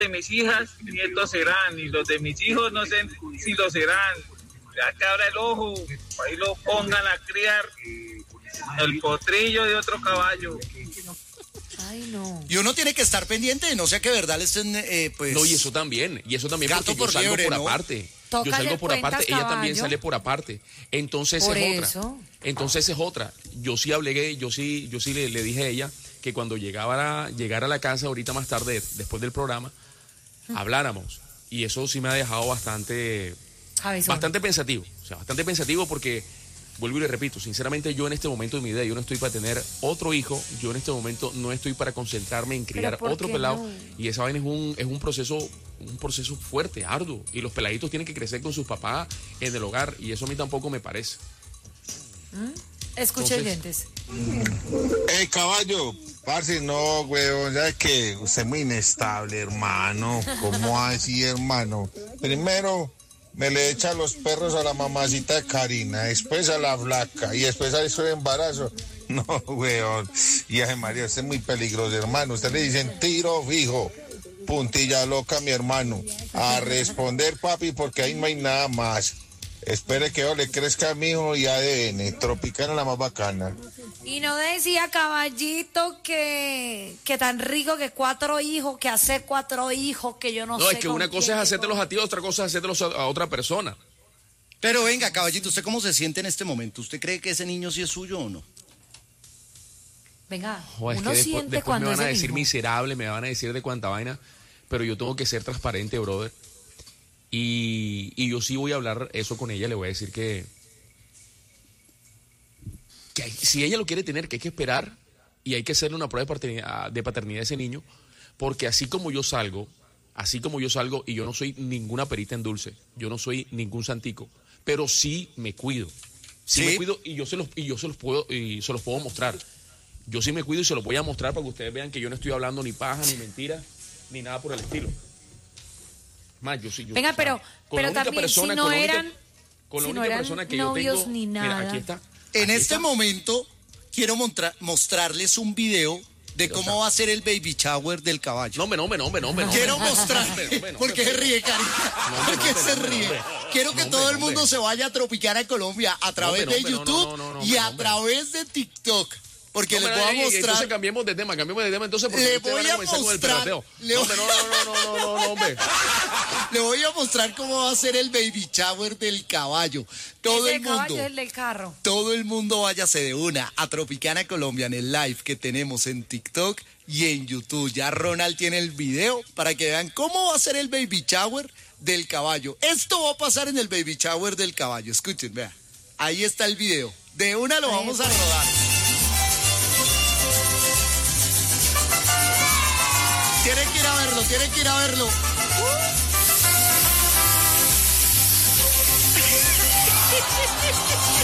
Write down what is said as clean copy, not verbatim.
de mis hijas, nietos serán, y los de mis hijos no sé si lo serán. Ya que abra el ojo, ahí lo pongan a criar el potrillo de otro caballo. Ay, no. Y uno tiene que estar pendiente de no sea que de verdad le estén, pues... No, y eso también Gato porque por yo salgo liebre, por ¿no? aparte. Tócale Yo salgo por cuentas, aparte, ella también caballo. sale por aparte. Entonces Por es eso. otra. Entonces es otra. Yo sí hablé, yo sí le dije a ella que cuando llegara a la casa ahorita más tarde, después del programa, habláramos. Y eso sí me ha dejado bastante pensativo. O sea, bastante pensativo porque, vuelvo y le repito, sinceramente yo en este momento de mi vida, yo no estoy para tener otro hijo, yo en este momento no estoy para concentrarme en criar otro pelado. No? Y esa vaina es un proceso fuerte, arduo. Y los peladitos tienen que crecer con sus papás en el hogar. Y eso a mí tampoco me parece. Escuche, Entonces- oyentes. Caballo, parce, no, weón, ya es que usted es muy inestable, hermano. ¿Cómo así, hermano? Primero me le echa los perros a la mamacita de Karina, después a la flaca y después a eso de embarazo. No, weón. Y a María, usted es muy peligroso, hermano. Usted le dicen tiro fijo, puntilla loca, mi hermano. A responder, papi, porque ahí no hay nada más. Espere que yo le crezca a mi hijo y ADN. Tropicana la más bacana. Y no decía Caballito que tan rico que 4 hijos, que hacer 4 hijos, que yo no sé. No, es que con una cosa quién, es hacértelos a ti, otra cosa es hacértelos a otra persona. Pero venga, caballito, ¿usted cómo se siente en este momento? ¿Usted cree que ese niño sí es suyo o no? Venga, Es uno que siente después me cuando van a es el decir hijo. miserable, me van a decir de cuánta vaina, pero yo tengo que ser transparente, brother. Y yo sí voy a hablar eso con ella, le voy a decir que si ella lo quiere tener, que hay que esperar y hay que hacerle una prueba de paternidad a ese niño, porque así como yo salgo, y yo no soy ninguna perita en dulce, yo no soy ningún santico, pero sí me cuido. Sí me cuido y yo se los puedo mostrar. Yo sí me cuido y se los voy a mostrar para que ustedes vean que yo no estoy hablando ni paja, ni mentira, ni nada por el estilo. Más, yo Venga, pero también si no eran persona que yo novios tengo, ni mira, nada. aquí está. En Aquí este está. momento quiero mostrarles un video de cómo va a ser el baby shower del caballo. No, Quiero mostrar. ¿Por qué se ríe, Cari? ¿Por qué se ríe? Quiero que todo el mundo se vaya a Tropicana Colombia a través de YouTube y a través de TikTok. Porque les voy a mostrar. Entonces cambiemos de tema entonces porque Le ustedes voy van a comenzar con el mostrar. pegateo. No, hombre. Le voy a mostrar cómo va a ser el baby shower del caballo. Todo Ese el mundo. caballo es el del carro. Todo el mundo váyase de una a Tropicana Colombia en el live que tenemos en TikTok y en YouTube. Ya Ronald tiene el video para que vean cómo va a ser el baby shower del caballo. Esto va a pasar en el baby shower del caballo. Escuchen, vean. Ahí está el video. De una lo vamos a rodar. Tienen que ir a verlo.